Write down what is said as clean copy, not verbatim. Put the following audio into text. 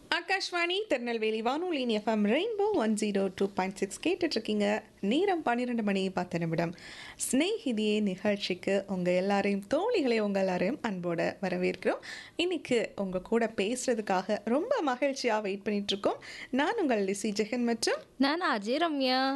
ஆகாஷ்வாணி திருநெல்வேலி வானொலியின் FM rainbow 102.6 கேட்டுட்ருக்கீங்க. நேரம் 12 மணி 10 நிமிடம். ஸ்நேகிதியே நிகழ்ச்சிக்கு உங்கள் எல்லாரையும் தோழிகளை உங்கள் எல்லாரையும் அன்போடு வரவேற்கிறோம். இன்னைக்கு உங்கள் கூட பேசுறதுக்காக ரொம்ப மகிழ்ச்சியாக வெயிட் பண்ணிகிட்ருக்கோம். நான் உங்கள் லிசி ஜெகன் மற்றும் நான் அஜய் ரம்யா.